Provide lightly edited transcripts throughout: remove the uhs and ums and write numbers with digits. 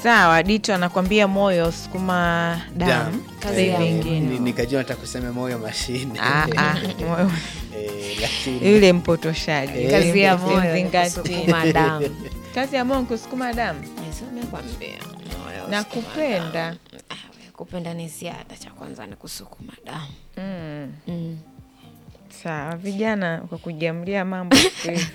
Sawa, Dito anakuambia moyo sukuma damu. Kazi nyingine. Nikajua nataka kusema moyo mashine. Moyo. Lakini Yule mpotoshaji. Kazi ya moyo kusukuma damu. Kazi ya moyo kusukuma damu. Yesu amekwambia moyo. Na kupenda. Kupenda ni ziada, cha kwanza ni kusukuma damu. Sawa, vijana kwa kujiamlia mambo hivi.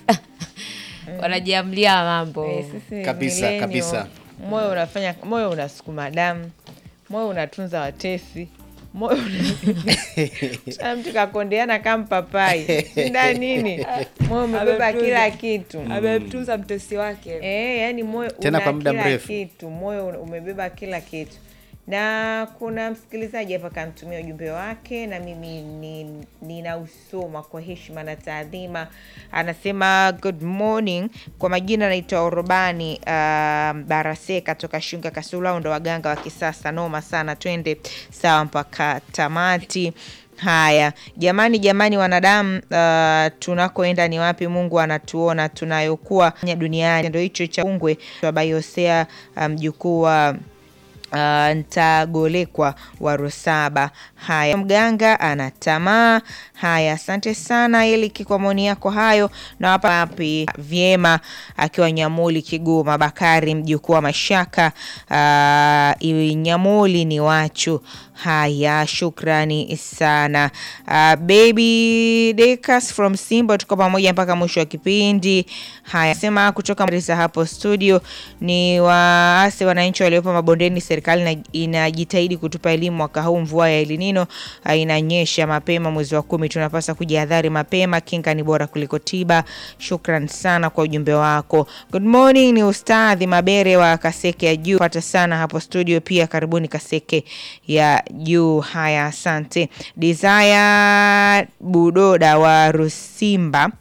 Wanajiamlia mambo. Kabisa. Moyo unasukuma damu. Moyo unatunza watesi. Moyo mtu kakondeana kama papai. Shinda nini? Moyo umebeba kila kitu. Amemtunza mtesi wake. Yani moyo tena kwa muda mrefu. Kitu. Moyo umebeba kila kitu. Na kuna msikilizaji hapa kanitumia ujumbe wake na mimi ninausoma kwa heshima na taadhima. Anasema good morning, kwa majina naitwa Orobani Baraseka toka Shunga Kasula, ndo waganga wa kisasa, noma sana, twende sawa mpaka tamati. Haya, jamani wanadamu, tunakoenda ni wapi? Mungu anatuona tunayokuwa duniani. Ndio hicho cha ungwe wa Bayosea, mjukuu wa Ntagolekwa wa Rusaba. Haya, mganga anatamaa. Haya, asante sana Eliki kwa maoni yako hayo. Na hapa wapi vyema akiwa Nyamuli Kigoma, Bakari mjukuu wa Mashaka, Nyamuli ni wachu. Haya, shukrani sana. Baby Dekas from Simba, tuko pamoja mpaka mwisho wa kipindi. Haya, sema kutoka Marisa hapo studio, ni waase wananchi waliopo mabondeni, serikali inajitahidi kutupa elimu mwaka huu. Mvua ya El Nino inanyesha mapema mwezi wa 10, tunapaswa kujihadhari mapema, kinga ni bora kuliko tiba. Shukran sana kwa ujumbe wako. Good morning, ni Ustadhi Mabere wa Kaseke ya Juu, pata sana hapo studio pia, karibuni Kaseke ya Juu. Haya, asante. Desire Budoda wa Rusimba,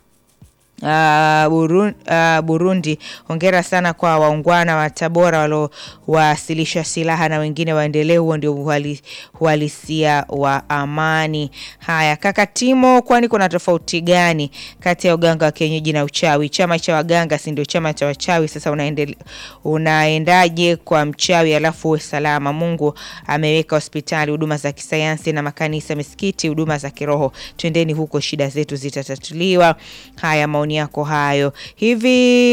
Burundi, hongera sana kwa waungwana wa Tabora waliowasilisha silaha na wengine waendelee, huo ndio uhalisia wa amani. Haya, kaka Timo, kwani kuna tofauti gani kati ya uganga wa kienyeji na uchawi? Chama cha waganga si ndio chama cha wachawi? Sasa unaendaje kwa mchawi alafu uwe salama? Mungu ameweka hospitali, huduma za kisayansi na makanisa, misikiti, huduma za kiroho. Twendeni huko, shida zetu zitatatuliwa. Haya, maoni yako hayo. Hivi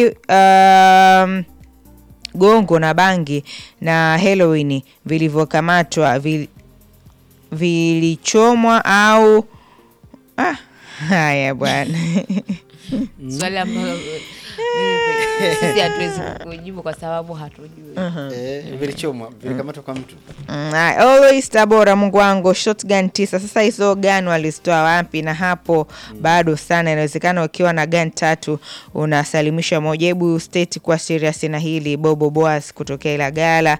gongo na bangi na heroin vilivyokamatwa vilichomwa au haya bwana. Swali ambalo sisi hatuwezi kujibu kwa sababu hatujui. Vilichomwa, vilikamatwa kwa mtu. Always Tabora, Mungu wangu, shotgun 9. Sasa hizo gun walizitoa wapi? Na hapo bado sana, inawezekana ukiwa na gun 3 unasalimisha moja. Hebu state kwa serious na hili. Bobo Boas kutokea Ilagala.